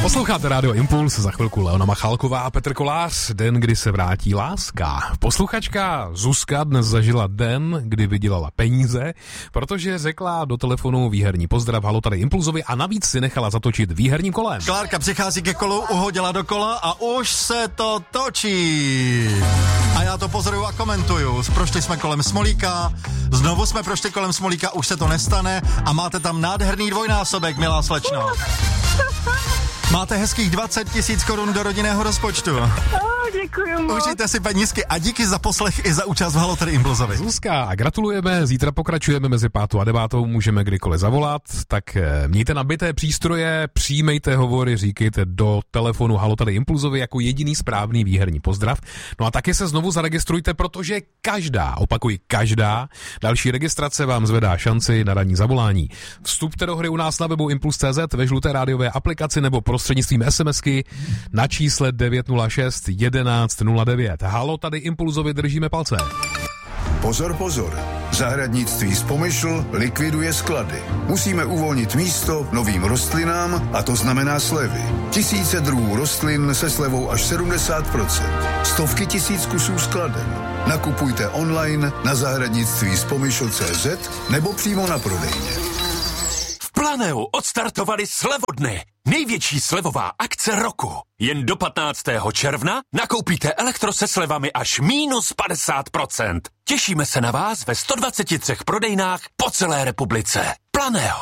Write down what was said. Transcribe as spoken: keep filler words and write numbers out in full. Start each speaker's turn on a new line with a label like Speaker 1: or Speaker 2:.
Speaker 1: Posloucháte Rádio Impuls, za chvilku Leona Machalková a Petr Kolář, den, kdy se vrátí láska. Posluchačka Zuzka dnes zažila den, kdy vydělala peníze, protože řekla do telefonu výherní pozdrav, halo tady Impulzovi, a navíc si nechala zatočit výherním kolem.
Speaker 2: Klárka přichází ke kolu, uhodila do kola a už se to točí. A já to pozoruju a komentuju. Prošli jsme kolem Smolíka, znovu jsme prošli kolem Smolíka, už se to nestane a máte tam nádherný dvojnásobek, milá slečno. Máte hezkých dvacet tisíc korun do rodinného rozpočtu.
Speaker 3: Oh, děkuji moc.
Speaker 2: Užijte si penízky a díky za poslech i za účast v Halo tady Impulzovi.
Speaker 1: Zuzka, gratulujeme, zítra pokračujeme mezi pátou a devátou, můžeme kdykoliv zavolat, tak mějte nabité přístroje, přijmejte hovory, říkejte do telefonu Halo tady Impulzovi jako jediný správný výherní pozdrav. No a taky se znovu zaregistrujte, protože každá, opakuji každá, další registrace vám zvedá šanci na ranní zavolání. Vstupte do hry u nás na webu impuls tečka cé zet, ve žluté rádiové aplikaci nebo prostřednictvím SMSky na čísle devět nula šest jedenáct nula devět. Halo, tady Impulzovi, držíme palce.
Speaker 4: Pozor, pozor. Zahradnictví z Pomyšl likviduje sklady. Musíme uvolnit místo novým rostlinám a to znamená slevy. Tisíce druhů rostlin se slevou až sedmdesát procent. Stovky tisíc kusů skladem. Nakupujte online na zahradnictví z Pomyšl tečka cé zet nebo přímo na prodejně.
Speaker 5: V Planeu odstartovali slevodny. Největší slevová akce roku. Jen do patnáctého června nakoupíte elektro se slevami až mínus padesát procent. Těšíme se na vás ve sto dvaceti třech prodejnách po celé republice. Planeo.